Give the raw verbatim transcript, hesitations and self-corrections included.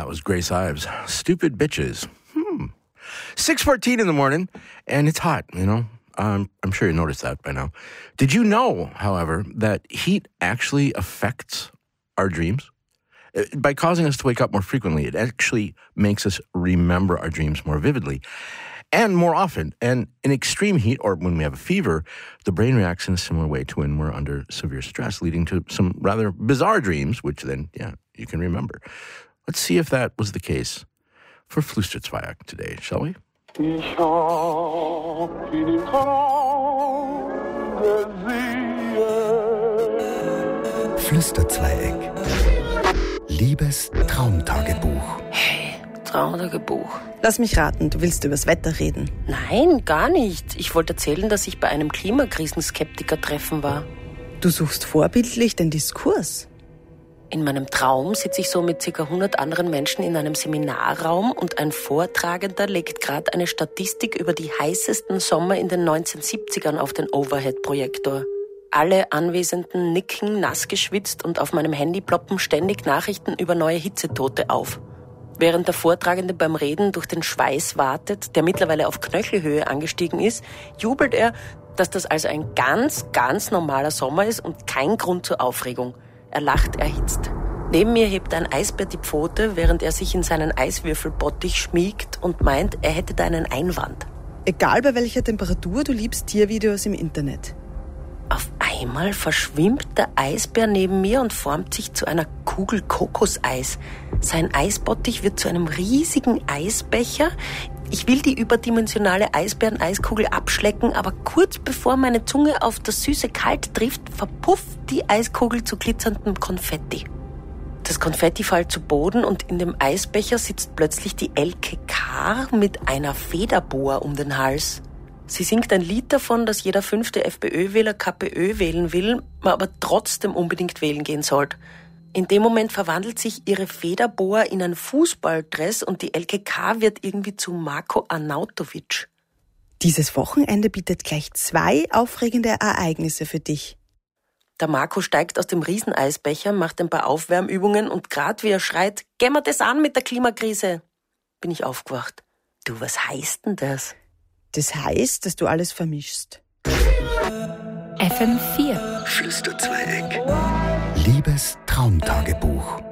that was Grace Ives. Stupid bitches. Hmm. six fourteen in the morning, and it's hot, you know. Um, I'm sure you noticed that by now. Did you know, however, that heat actually affects our dreams? By causing us to wake up more frequently, it actually makes us remember our dreams more vividly and more often. And in extreme heat, or when we have a fever, the brain reacts in a similar way to when we're under severe stress, leading to some rather bizarre dreams, which then, yeah, you can remember. Let's see if that was the case for Flüsterzweig today, shall we? Ich hab ihn im Traum gesehen. Flüsterzweieck. Liebes Traumtagebuch. Hey, Traumtagebuch. Lass mich raten, du willst übers Wetter reden. Nein, gar nicht. Ich wollte erzählen, dass ich bei einem Klimakrisenskeptiker-Treffen war. Du suchst vorbildlich den Diskurs. In meinem Traum sitze ich so mit ca. hundert anderen Menschen in einem Seminarraum und ein Vortragender legt gerade eine Statistik über die heißesten Sommer in den neunzehnhundertsiebzigern auf den Overhead-Projektor. Alle Anwesenden nicken, nass geschwitzt und auf meinem Handy ploppen ständig Nachrichten über neue Hitzetote auf. Während der Vortragende beim Reden durch den Schweiß wartet, der mittlerweile auf Knöchelhöhe angestiegen ist, jubelt er, dass das also ein ganz, ganz normaler Sommer ist und kein Grund zur Aufregung. Er lacht erhitzt. Neben mir hebt ein Eisbär die Pfote, während er sich in seinen Eiswürfelbottich schmiegt und meint, er hätte da einen Einwand. Egal bei welcher Temperatur, du liebst Tiervideos im Internet. Auf einmal verschwimmt der Eisbär neben mir und formt sich zu einer Kugel Kokoseis. Sein Eisbottich wird zu einem riesigen Eisbecher. Ich will die überdimensionale Eisbären-Eiskugel abschlecken, aber kurz bevor meine Zunge auf das süße Kalt trifft, verpufft die Eiskugel zu glitzerndem Konfetti. Das Konfetti fällt zu Boden und in dem Eisbecher sitzt plötzlich die Elke K. mit einer Federboa um den Hals. Sie singt ein Lied davon, dass jeder fünfte FPÖ-Wähler KPÖ wählen will, man aber trotzdem unbedingt wählen gehen sollte. In dem Moment verwandelt sich ihre Federboa in ein Fußballdress und die Elke K. wird irgendwie zu Marko Arnautovic. Dieses Wochenende bietet gleich zwei aufregende Ereignisse für dich. Der Marco steigt aus dem Rieseneisbecher, macht ein paar Aufwärmübungen und grad wie er schreit, gehen wir das an mit der Klimakrise, bin ich aufgewacht. Du, was heißt denn das? Das heißt, dass du alles vermischst. F M vier Flüsterzweieck. Liebes Traumtagebuch.